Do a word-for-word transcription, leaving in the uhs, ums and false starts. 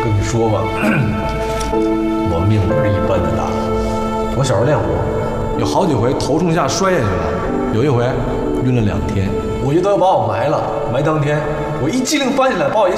跟你说吧，我命不是一般的大。我小时候练武，有好几回头冲下摔下去了，有一回晕了两天，我觉得都要把我埋了。埋当天，我一激灵翻起来，把我一